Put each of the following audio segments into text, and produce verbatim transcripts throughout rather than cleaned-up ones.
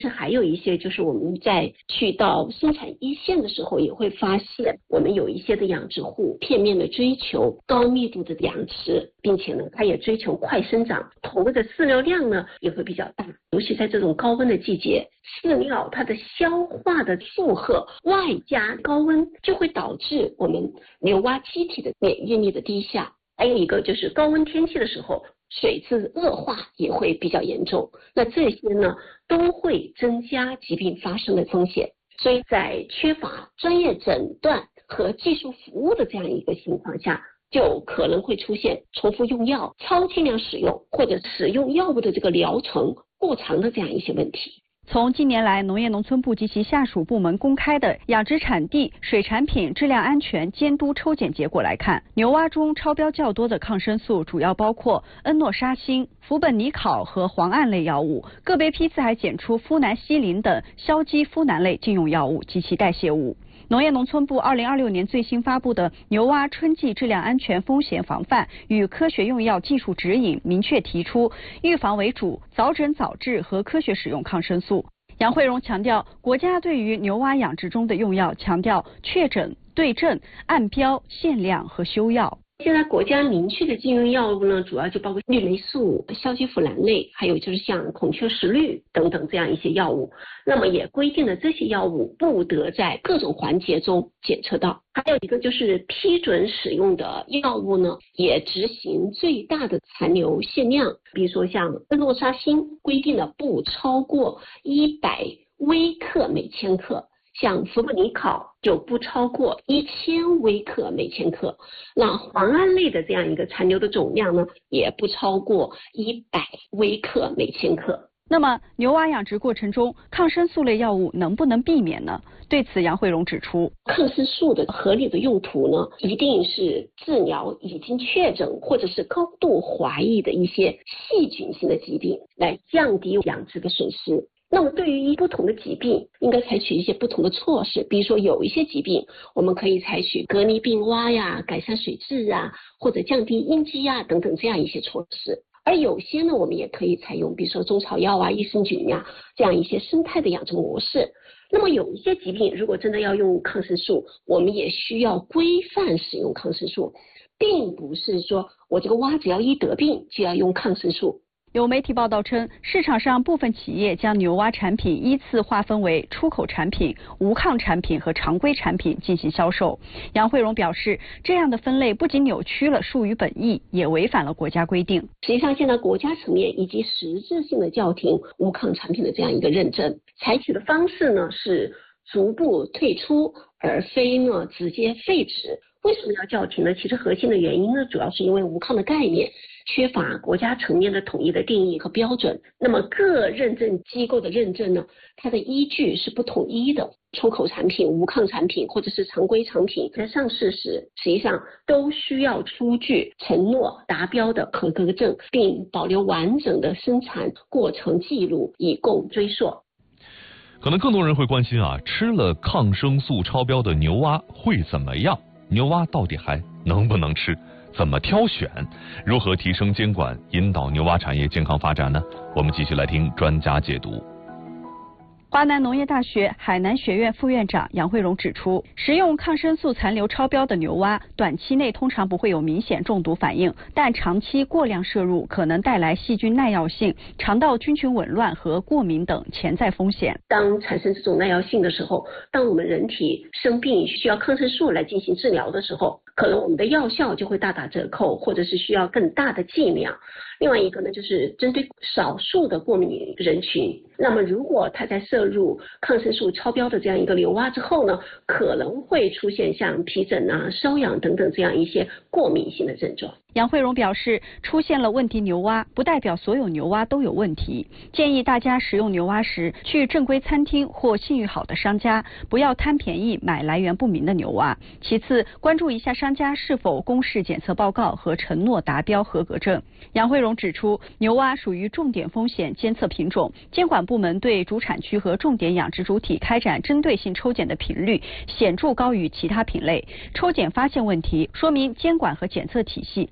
这还有一些就是我们在去到生产一线的时候，也会发现我们有一些的养殖户片面的追求高密度的养殖，并且呢，它也追求快生长，投入的饲料量呢也会比较大。尤其在这种高温的季节，饲料它的消化的负荷外加高温，就会导致我们牛蛙机体的免疫力的低下。还有一个就是高温天气的时候，水质恶化也会比较严重，那这些呢都会增加疾病发生的风险。所以在缺乏专业诊断和技术服务的这样一个情况下，就可能会出现重复用药、超剂量使用或者使用药物的这个疗程过长的这样一些问题。 从近年来农业农村部及其下属部门公开的养殖产地、水产品质量安全监督抽检结果来看，牛蛙中超标较多的抗生素主要包括恩诺沙星、氟苯尼考和磺胺类药物，个别批次还检出呋喃西林等硝基呋喃类禁用药物及其代谢物。农业农村部二零二六年最新发布的《牛蛙春季质量安全风险防范与科学用药技术指引》明确提出，预防为主，早诊早治和科学使用抗生素。杨慧荣强调，国家对于牛蛙养殖中的用药强调确诊、对症、按标、限量和休药。 现在国家明确的禁用药物呢，主要就包括氯霉素、硝基呋喃类，还有就是像孔雀石绿等等这样一些药物。那么也规定了这些药物不得在各种环节中检测到。还有一个就是批准使用的药物呢，也执行最大的残留限量。比如说像恩诺沙星规定了不超过一百微克每千克。像氟苯尼考就不超过一千微克每千克，那磺胺类的这样一个残留的总量呢，也不超过一百微克每千克。 那么牛蛙养殖过程中，抗生素类药物能不能避免呢？对此，杨慧荣指出， 抗生素的合理的用途呢，一定是治疗已经确诊或者是高度怀疑的一些细菌性的疾病，来降低养殖的损失。那么对于不同的疾病，应该采取一些不同的措施。比如说有一些疾病，我们可以采取隔离病蛙呀、改善水质啊，或者降低应激呀等等这样一些措施。而有些呢，我们也可以采用，比如说中草药啊、益生菌呀这样一些生态的养殖模式。那么有一些疾病，如果真的要用抗生素，我们也需要规范使用抗生素，并不是说我这个蛙只要一得病就要用抗生素。 有媒体报道称，市场上部分企业将牛蛙产品依次划分为出口产品、无抗产品和常规产品进行销售。杨慧荣表示，这样的分类不仅扭曲了术语本意，也违反了国家规定。 实际上，现在国家层面以及实质性的叫停无抗产品的这样一个认证，采取的方式呢是逐步退出，而非呢直接废止。为什么要叫停呢？其实核心的原因呢，主要是因为无抗的概念缺乏国家层面的统一的定义和标准。那么各认证机构的认证呢，它的依据是不统一的。出口产品、无抗产品或者是常规产品在上市时，实际上都需要出具承诺达标的合格证，并保留完整的生产过程记录，以供追溯。 可能更多人会关心啊，吃了抗生素超标的牛蛙会怎么样？牛蛙到底还能不能吃？怎么挑选？如何提升监管，引导牛蛙产业健康发展呢？我们继续来听专家解读。 华南农业大学海南学院副院长杨慧荣指出，食用抗生素残留超标的牛蛙，短期内通常不会有明显中毒反应，但长期过量摄入可能带来细菌耐药性、肠道菌群紊乱和过敏等潜在风险。 当产生这种耐药性的时候，当我们人体生病需要抗生素来进行治疗的时候，可能我们的药效就会大打折扣，或者是需要更大的剂量。另外一个呢，就是针对少数的过敏人群，那么如果他在摄入抗生素超标的这样一个牛蛙之后呢，可能会出现像皮疹啊、瘙痒等等这样一些过敏性的症状。 杨慧荣表示，出现了问题牛蛙，不代表所有牛蛙都有问题，建议大家食用牛蛙时，去正规餐厅或信誉好的商家，不要贪便宜买来源不明的牛蛙。其次，关注一下商家是否公示检测报告和承诺达标合格证。杨慧荣指出，牛蛙属于重点风险监测品种，监管部门对主产区和重点养殖主体开展针对性抽检的频率显著高于其他品类。抽检发现问题，说明监管和检测体系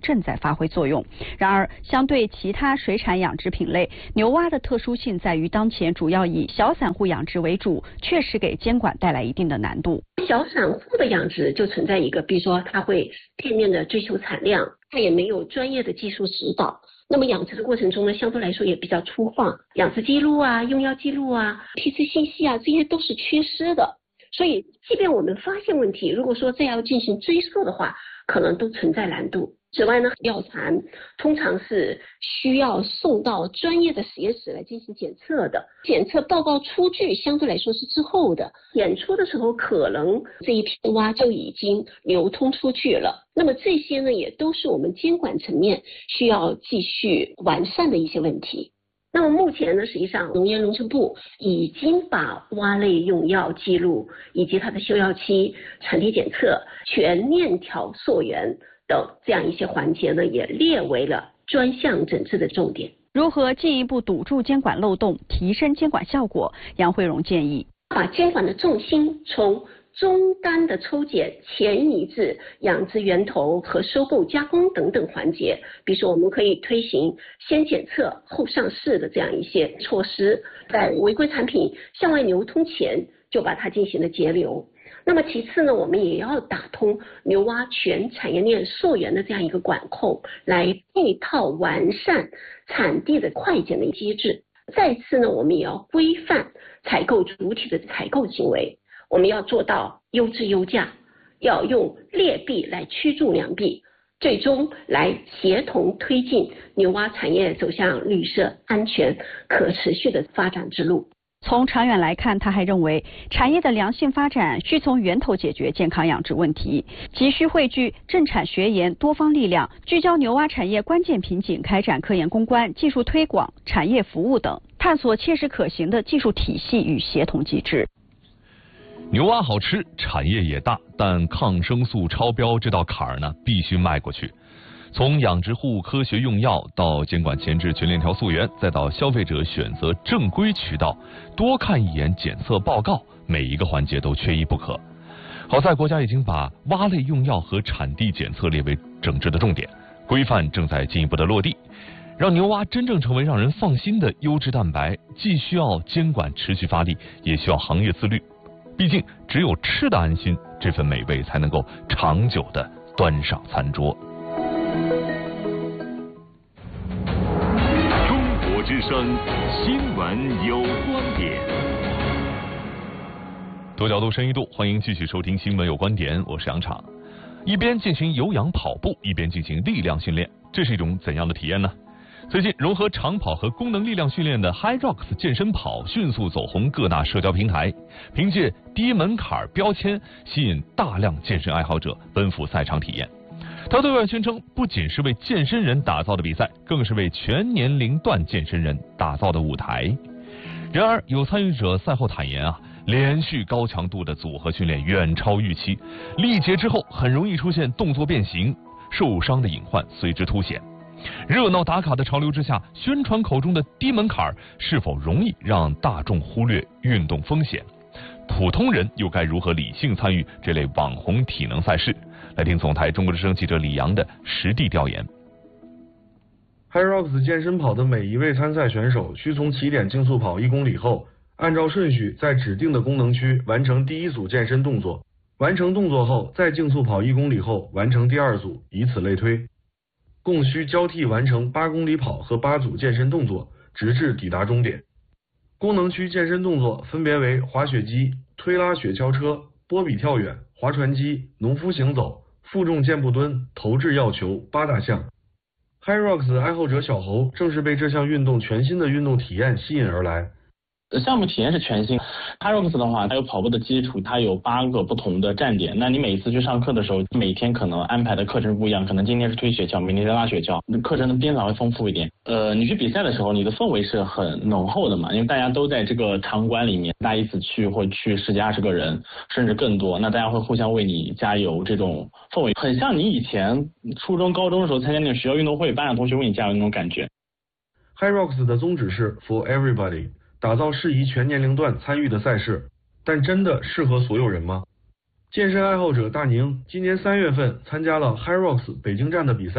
正在发挥作用。然而，相对其他水产养殖品类，牛蛙的特殊性在于当前主要以小散户养殖为主，确实给监管带来一定的难度。 小散户的养殖就存在一个，比如说他会片面的追求产量，他也没有专业的技术指导。那么养殖的过程中呢，相对来说也比较粗放，养殖记录啊、用药记录啊、批次信息啊，这些都是缺失的。所以，即便我们发现问题，如果说再要进行追溯的话，可能都存在难度。此外呢，药残通常是需要送到专业的实验室来进行检测的，检测报告出具相对来说是滞后的，检出的时候可能这一批蛙就已经流通出去了。那么这些呢，也都是我们监管层面需要继续完善的一些问题。那么目前呢，实际上农业农村部已经把蛙类用药记录以及它的休药期、产地检测、全链条溯源等这样一些环节呢，也列为了专项整治的重点。 如何进一步堵住监管漏洞，提升监管效果？杨慧荣建议， 把监管的重心从终端的抽检前移至养殖源头和收购加工等等环节。比如说我们可以推行先检测后上市的这样一些措施，在违规产品向外流通前就把它进行了截流。那么其次呢，我们也要打通牛蛙全产业链溯源的这样一个管控，来配套完善产地的快检的机制。再次呢，我们也要规范采购主体的采购行为，我们要做到优质优价，要用劣币来驱逐良币，最终来协同推进牛蛙产业走向绿色、安全、可持续的发展之路。 从长远来看，他还认为，产业的良性发展需从源头解决健康养殖问题，急需汇聚政产学研多方力量，聚焦牛蛙产业关键瓶颈，开展科研攻关、技术推广、产业服务等，探索切实可行的技术体系与协同机制。 牛蛙好吃，产业也大，但抗生素超标这道坎儿呢，必须迈过去。从养殖户科学用药到监管前置全链条溯源，再到消费者选择正规渠道，多看一眼检测报告，每一个环节都缺一不可。好在国家已经把蛙类用药和产地检测列为整治的重点，规范正在进一步的落地，让牛蛙真正成为让人放心的优质蛋白，既需要监管持续发力，也需要行业自律。毕竟只有吃得安心，这份美味才能够长久的端上餐桌。 中国之声新闻有观点， 多角度深一度，欢迎继续收听新闻有观点，我是杨昶。一边进行有氧跑步，一边进行力量训练，这是一种怎样的体验呢？最近融合长跑和功能力量训练的 HYROX 健身跑迅速走红各大社交平台，凭借低门槛标签吸引大量健身爱好者奔赴赛场体验。他对外宣称，不仅是为健身人打造的比赛，更是为全年龄段健身人打造的舞台。然而，有参与者赛后坦言啊，连续高强度的组合训练远超预期，力竭之后很容易出现动作变形，受伤的隐患随之凸显。热闹打卡的潮流之下，宣传口中的低门槛是否容易让大众忽略运动风险？普通人又该如何理性参与这类网红体能赛事？来听总台中国之声记者李阳的实地调研。 HYROX 健身跑的每一位参赛选手需从起点竞速跑一公里后，按照顺序在指定的功能区完成第一组健身动作，完成动作后再竞速跑一公里后完成第二组，以此类推。共需交替完成八公里跑和八组健身动作，直至抵达终点。功能区健身动作分别为滑雪机、推拉雪橇车、波比跳远、划船机、农夫行走、负重健步蹲、投掷药球八大项。HYROX 爱好者小侯正是被这项运动全新的运动体验吸引而来。 项目体验是全新 HYROX 的话，它有跑步的基础，它有八个不同的站点。那你每一次去上课的时候，每天可能安排的课程不一样，可能今天是推雪橇，明天是拉雪橇，课程的编法会丰富一点。呃，你去比赛的时候，你的氛围是很浓厚的嘛，因为大家都在这个场馆里面，大家一起去会去十几二十个人，甚至更多，那大家会互相为你加油，这种氛围很像你以前初中、高中的时候参加那种学校运动会，班上同学为你加油那种感觉。 HYROX 的宗旨是 For Everybody，打造适宜全年龄段参与的赛事，但真的适合所有人吗？健身爱好者大宁今年三月份参加了 HYROX 北京站的比赛，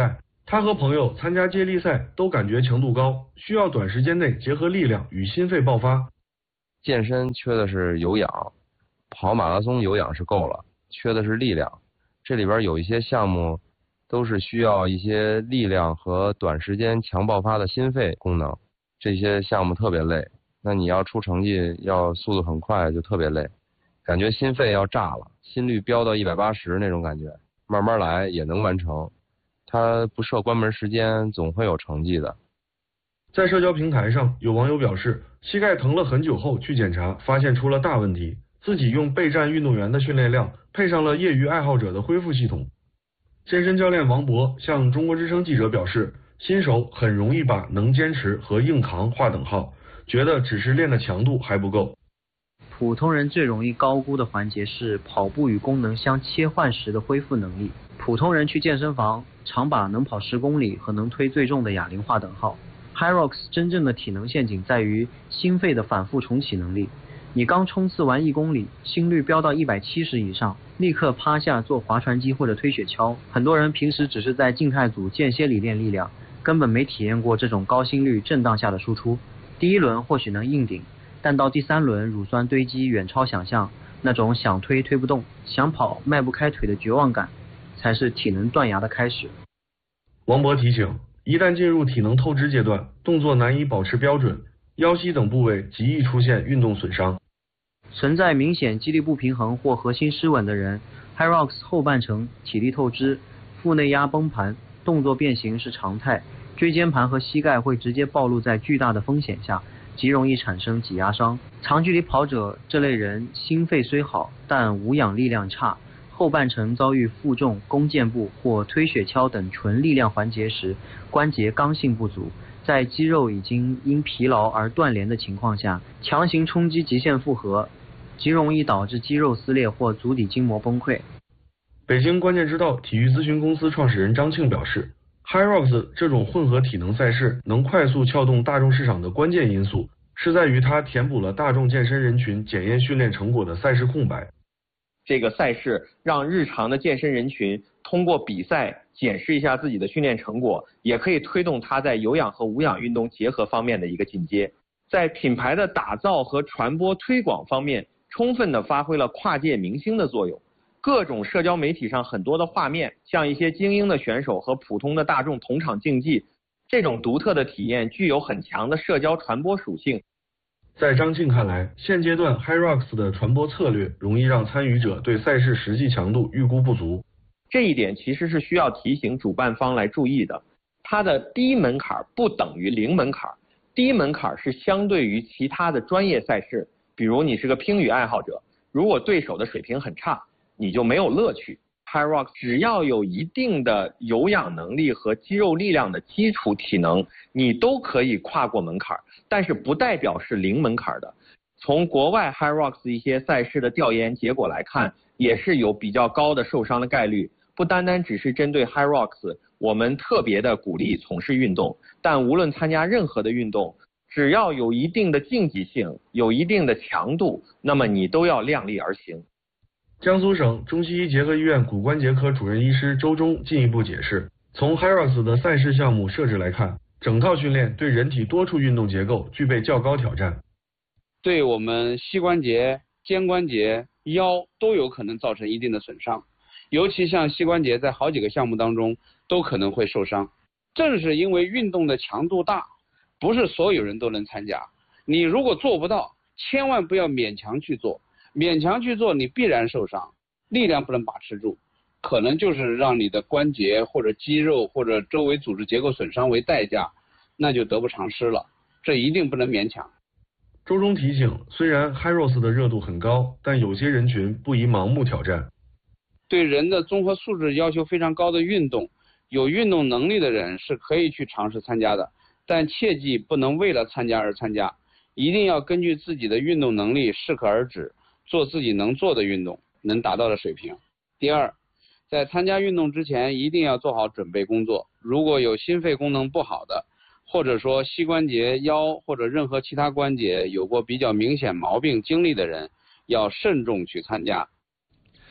他和朋友参加接力赛都感觉强度高，需要短时间内结合力量与心肺爆发。 健身缺的是有氧，跑马拉松有氧是够了，缺的是力量。这里边有一些项目都是需要一些力量和短时间强爆发的心肺功能，这些项目特别累。那你要出成绩要速度很快就特别累，感觉心肺要炸了，心率飙到一百八十那种感觉，慢慢来也能完成。它不设关门时间，总会有成绩的。 在社交平台上，有网友表示，膝盖疼了很久后去检查，发现出了大问题。自己用备战运动员的训练量，配上了业余爱好者的恢复系统。健身教练王博向中国之声记者表示，新手很容易把能坚持和硬扛划等号，觉得只是练的强度还不够。 普通人最容易高估的环节是跑步与功能相切换时的恢复能力。普通人去健身房常把能跑十公里和能推最重的哑铃划等号。Hyrox 真正的体能陷阱在于心肺的反复重启能力。你刚冲刺完一公里，心率飙到一百七十以上，立刻趴下做划船机或者推雪橇。很多人平时只是在静态组间歇里练力量，根本没体验过这种高心率震荡下的输出。第一轮或许能硬顶，但到第三轮乳酸堆积远超想象，那种想推推不动，想跑迈不开腿的绝望感，才是体能断崖的开始。 王博提醒，一旦进入体能透支阶段，动作难以保持标准，腰膝等部位极易出现运动损伤。 存在明显肌力不平衡或核心失稳的人， Hyrox 后半程体力透支，腹内压崩盘，动作变形是常态，椎间盘和膝盖会直接暴露在巨大的风险下，极容易产生挤压伤。长距离跑者这类人心肺虽好，但无氧力量差，后半程遭遇负重、弓箭步或推雪橇等纯力量环节时，关节刚性不足，在肌肉已经因疲劳而断连的情况下，强行冲击极限负荷，极容易导致肌肉撕裂或足底筋膜崩溃。 北京关键之道体育咨询公司创始人张庆表示， Hyrox 这种混合体能赛事能快速撬动大众市场的关键因素，是在于它填补了大众健身人群检验训练成果的赛事空白。 这个赛事让日常的健身人群通过比赛检视一下自己的训练成果，也可以推动他在有氧和无氧运动结合方面的一个进阶。在品牌的打造和传播推广方面，充分的发挥了跨界明星的作用。各种社交媒体上很多的画面，像一些精英的选手和普通的大众同场竞技，这种独特的体验具有很强的社交传播属性。 在张庆看来，现阶段 Hyrox 的传播策略容易让参与者对赛事实际强度预估不足。 这一点其实是需要提醒主办方来注意的。它的低门槛不等于零门槛，低门槛是相对于其他的专业赛事，比如你是个乒羽爱好者，如果对手的水平很差，你就没有乐趣。Hyrox 只要有一定的有氧能力和肌肉力量的基础体能，你都可以跨过门槛，但是不代表是零门槛的。从国外 Hyrox 一些赛事的调研结果来看，也是有比较高的受伤的概率。不单单只是针对 Hyrox， 我们特别的鼓励从事运动，但无论参加任何的运动，只要有一定的竞技性，有一定的强度，那么你都要量力而行。 江苏省中西医结合医院骨关节科主任医师周忠进一步解释，从 Hyrox 的赛事项目设置来看，整套训练对人体多处运动结构具备较高挑战， 对我们膝关节、肩关节、腰都有可能造成一定的损伤，尤其像膝关节在好几个项目当中都可能会受伤。正是因为运动的强度大，不是所有人都能参加，你如果做不到，千万不要勉强去做，勉强去做你必然受伤，力量不能把持住，可能就是让你的关节或者肌肉或者周围组织结构损伤为代价，那就得不偿失了，这一定不能勉强。 周忠提醒，虽然 Hyrox 的热度很高，但有些人群不宜盲目挑战。 对人的综合素质要求非常高的运动，有运动能力的人是可以去尝试参加的，但切记不能为了参加而参加，一定要根据自己的运动能力适可而止，做自己能做的运动，能达到的水平。第二，在参加运动之前一定要做好准备工作，如果有心肺功能不好的，或者说膝关节、腰或者任何其他关节有过比较明显毛病经历的人，要慎重去参加。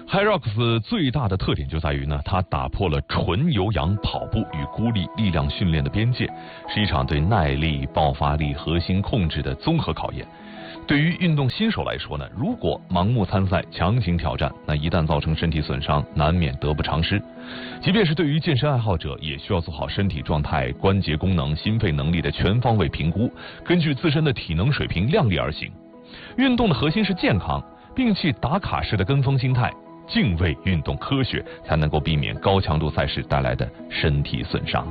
Hyrox 最大的特点就在于呢，它打破了纯有氧跑步与孤立力量训练的边界，是一场对耐力、爆发力、核心控制的综合考验。对于运动新手来说呢，如果盲目参赛、强行挑战，那一旦造成身体损伤，难免得不偿失。即便是对于健身爱好者，也需要做好身体状态、关节功能、心肺能力的全方位评估，根据自身的体能水平量力而行。运动的核心是健康，摒弃打卡式的跟风心态，敬畏运动科学，才能够避免高强度赛事带来的身体损伤。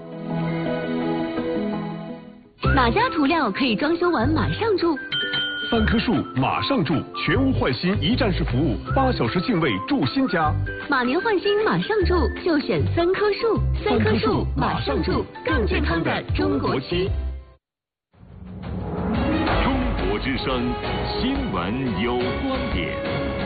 哪家涂料可以装修完马上住？ 三棵树马上住，全屋换新一站式服务，八小时净位住新家。 马年换新马上住，就选三棵树。三棵树马上住，更健康的中国区。 中国之声，新闻有观点。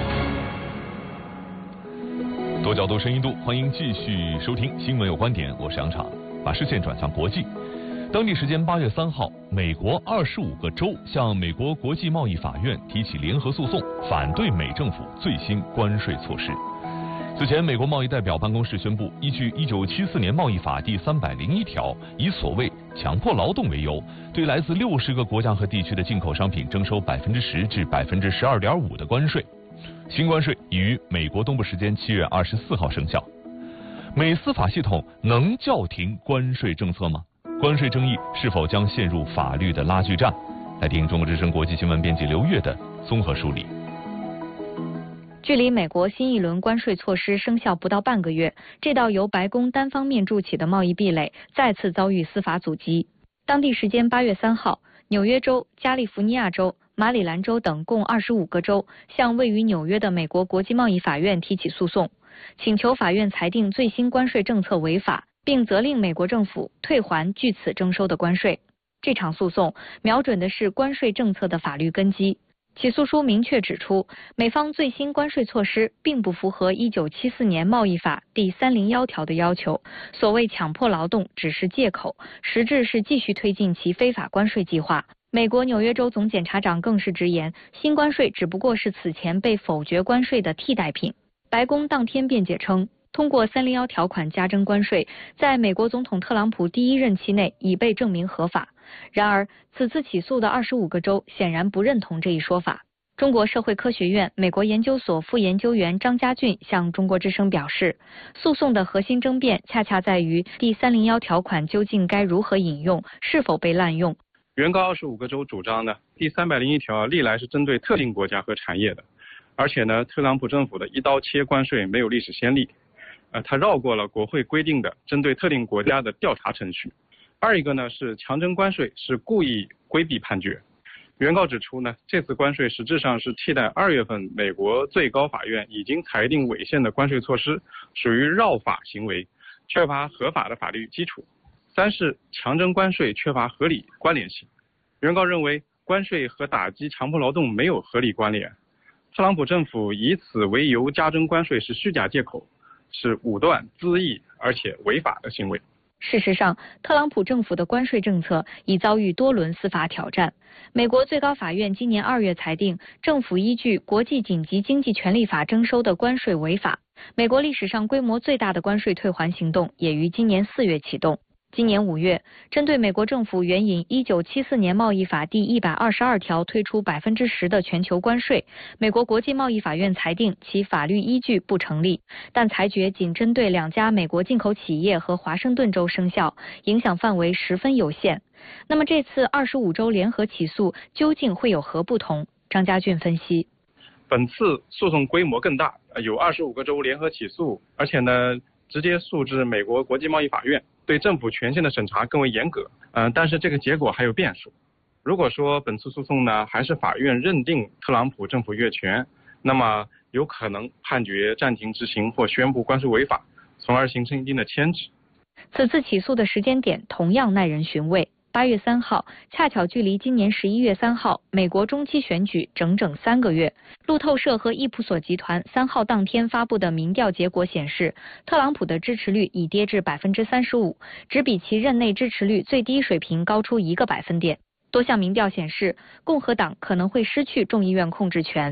多角度、深一度，欢迎继续收听《新闻有观点》，我是杨昶，把视线转向国际。当地时间八月三号，美国二十五个州向美国国际贸易法院提起联合诉讼，反对美政府最新关税措施。此前，美国贸易代表办公室宣布，依据一九七四年贸易法第三百零一条，以所谓强迫劳动为由，对来自六十个国家和地区的进口商品征收百分之十至百分之十二点五的关税。新关税已于美国东部时间七月二十四号生效。美司法系统能叫停关税政策吗？关税争议是否将陷入法律的拉锯战？来听中国之声国际新闻编辑刘越的综合梳理。 距离美国新一轮关税措施生效不到半个月，这道由白宫单方面筑起的贸易壁垒再次遭遇司法阻击。当地时间八月三号，纽约州、加利福尼亚州、马里兰州等共二十五个州向位于纽约的美国国际贸易法院提起诉讼，请求法院裁定最新关税政策违法，并责令美国政府退还据此征收的关税。这场诉讼瞄准的是关税政策的法律根基。起诉书明确指出，美方最新关税措施并不符合一九七四年贸易法第三零一条的要求，所谓强迫劳动只是借口，实质是继续推进其非法关税计划。美国纽约州总检察长更是直言，新关税只不过是此前被否决关税的替代品。白宫当天辩解称，通过三零一条款加征关税，在美国总统特朗普第一任期内已被证明合法。然而，此次起诉的二十五个州显然不认同这一说法。中国社会科学院美国研究所副研究员张家俊向中国之声表示，诉讼的核心争辩恰恰在于第三零一条款究竟该如何引用，是否被滥用。 原告二十五个州主张呢，第三百零一条历来是针对特定国家和产业的，而且呢，特朗普政府的一刀切关税没有历史先例，呃，他绕过了国会规定的针对特定国家的调查程序。二一个呢是强征关税是故意规避判决。原告指出呢，这次关税实质上是替代二月份美国最高法院已经裁定违宪的关税措施，属于绕法行为，缺乏合法的法律基础。三是强征关税缺乏合理关联性。原告认为关税和打击强迫劳动没有合理关联，特朗普政府以此为由加征关税是虚假借口，是武断恣意而且违法的行为。 事实上，特朗普政府的关税政策已遭遇多轮司法挑战。美国最高法院今年二月裁定，政府依据国际紧急经济权利法征收的关税违法。美国历史上规模最大的关税退还行动也于今年四月启动。今年五月，针对美国政府援引一九七四年贸易法第一百二十二条推出百分之十的全球关税，美国国际贸易法院裁定其法律依据不成立，但裁决仅针对两家美国进口企业和华盛顿州生效，影响范围十分有限。那么这次二十五州联合起诉究竟会有何不同？张家俊分析， 本次诉讼规模更大，有二十五个州联合起诉，而且呢直接诉至美国国际贸易法院，对政府权限的审查更为严格。嗯、呃，但是这个结果还有变数。如果说本次诉讼呢还是法院认定特朗普政府越权，那么有可能判决暂停执行或宣布关税违法，从而形成一定的牵制。 此次起诉的时间点同样耐人寻味。八月三号，恰巧距离今年十一月三号美国中期选举整整三个月。路透社和易普索集团三号当天发布的民调结果显示，特朗普的支持率已跌至百分之三十五，只比其任内支持率最低水平高出一个百分点。多项民调显示，共和党可能会失去众议院控制权。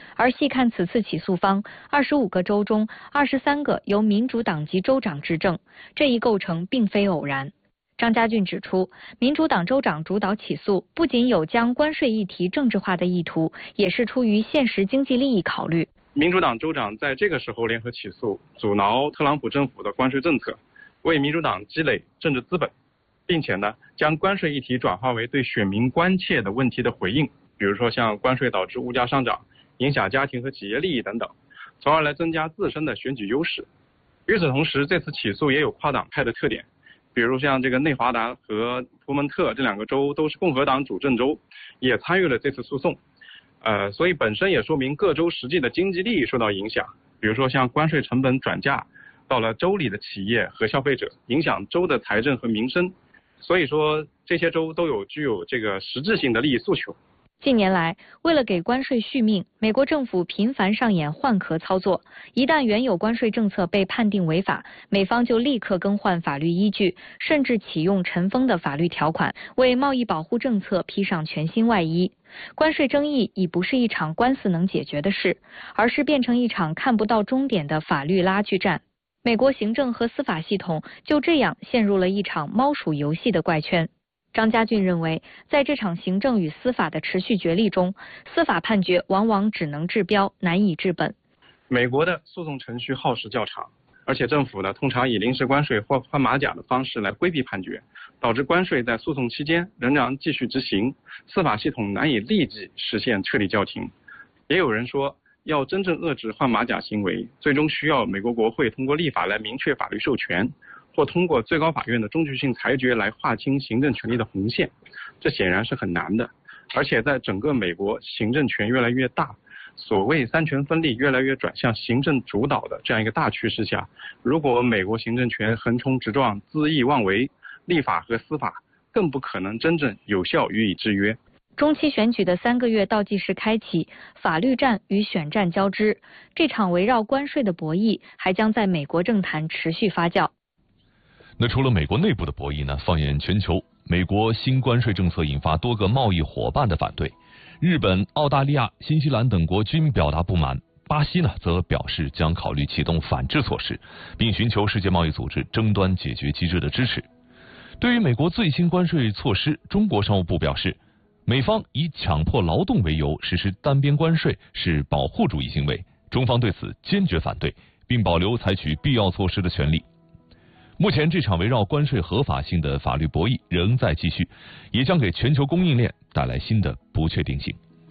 而细看此次起诉方，二十五个州中二十三个由民主党籍州长执政，这一构成并非偶然。张家俊指出，民主党州长主导起诉，不仅有将关税议题政治化的意图，也是出于现实经济利益考虑。 民主党州长在这个时候联合起诉，阻挠特朗普政府的关税政策，为民主党积累政治资本，并且呢，将关税议题转化为对选民关切的问题的回应，比如说像关税导致物价上涨，影响家庭和企业利益等等，从而来增加自身的选举优势。与此同时，这次起诉也有跨党派的特点，比如像这个内华达和佛蒙特这两个州都是共和党主政州，也参与了这次诉讼。呃，所以本身也说明各州实际的经济利益受到影响，比如说像关税成本转嫁到了州里的企业和消费者，影响州的财政和民生。所以说这些州都有具有这个实质性的利益诉求。 近年来，为了给关税续命，美国政府频繁上演换壳操作。一旦原有关税政策被判定违法，美方就立刻更换法律依据，甚至启用尘封的法律条款，为贸易保护政策披上全新外衣。关税争议已不是一场官司能解决的事，而是变成一场看不到终点的法律拉锯战。美国行政和司法系统就这样陷入了一场猫鼠游戏的怪圈。张家俊认为，在这场行政与司法的持续角力中，司法判决往往只能治标，难以治本。 美国的诉讼程序耗时较长，而且政府呢通常以临时关税或换马甲的方式来规避判决，导致关税在诉讼期间仍然继续执行，司法系统难以立即实现彻底叫停。也有人说，要真正遏制换马甲行为，最终需要美国国会通过立法来明确法律授权，或通过最高法院的终局性裁决来划清行政权力的红线，这显然是很难的。而且在整个美国行政权越来越大，所谓三权分立越来越转向行政主导的这样一个大趋势下，如果美国行政权横冲直撞、恣意妄为，立法和司法更不可能真正有效予以制约。 中期选举的三个月倒计时开启，法律战与选战交织，这场围绕关税的博弈还将在美国政坛持续发酵。 那除了美国内部的博弈呢？放眼全球，美国新关税政策引发多个贸易伙伴的反对，日本、澳大利亚、新西兰等国均表达不满。巴西呢，则表示将考虑启动反制措施，并寻求世界贸易组织争端解决机制的支持。对于美国最新关税措施，中国商务部表示，美方以强迫劳动为由实施单边关税是保护主义行为，中方对此坚决反对，并保留采取必要措施的权利。目前这场围绕关税合法性的法律博弈仍在继续，也将给全球供应链带来新的不确定性。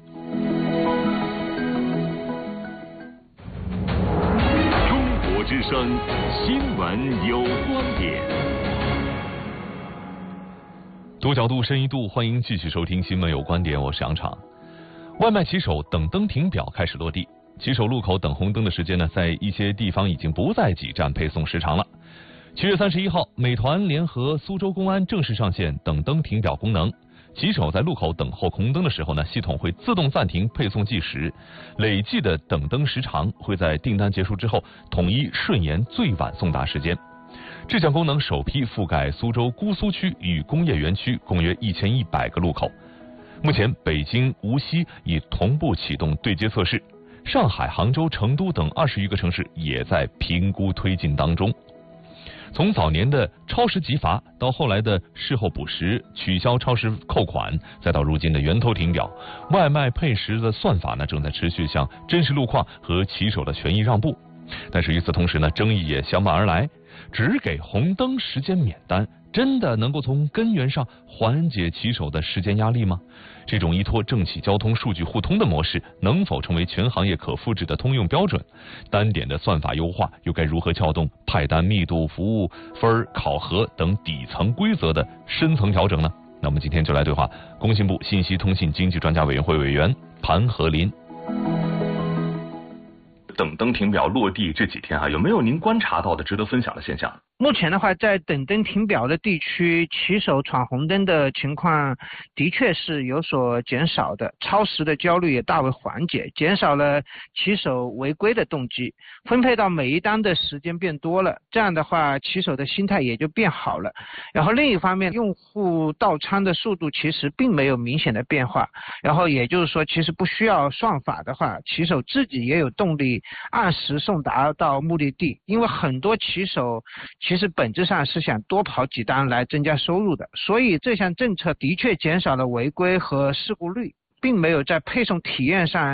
中国之声新闻有观点。 多角度深一度，欢迎继续收听新闻有观点，我是杨畅。外卖骑手等灯停表开始落地，骑手路口等红灯的时间呢，在一些地方已经不再挤占配送时长了。七月三十一号，美团联合苏州公安正式上线等灯停表功能。骑手在路口等候红灯的时候呢，系统会自动暂停配送计时，累计的等灯时长会在订单结束之后统一顺延最晚送达时间。这项功能首批覆盖苏州姑苏区与工业园区共约一千一百个路口。目前，北京、无锡已同步启动对接测试，上海、杭州、成都等二十余个城市也在评估推进当中。从早年的超时急罚，到后来的事后补时、取消超时扣款，再到如今的源头停表，外卖配时的算法呢，正在持续向真实路况和骑手的权益让步。但是与此同时呢，争议也相伴而来。只给红灯时间免单，真的能够从根源上缓解骑手的时间压力吗？这种依托政企交通数据互通的模式，能否成为全行业可复制的通用标准？单点的算法优化又该如何撬动派单密度、服务分考核等底层规则的深层调整呢？那我们今天就来对话工信部信息通信经济专家委员会委员盘和林。 等灯停表落地这几天啊，有没有您观察到的值得分享的现象？ 目前的话，在等灯停表的地区，骑手闯红灯的情况的确是有所减少的，超时的焦虑也大为缓解，减少了骑手违规的动机，分配到每一单的时间变多了，这样的话，骑手的心态也就变好了。然后另一方面，用户到仓的速度其实并没有明显的变化，然后也就是说，其实不需要算法的话，骑手自己也有动力按时送达到目的地，因为很多骑手其实本质上是想多跑几单来增加收入的，所以这项政策的确减少了违规和事故率，并没有在配送体验上